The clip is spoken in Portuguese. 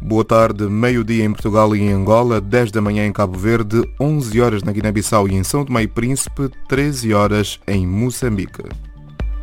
Boa tarde, meio-dia em Portugal e em Angola, 10 da manhã em Cabo Verde, 11 horas na Guiné-Bissau e em São Tomé e Príncipe, 13 horas em Moçambique.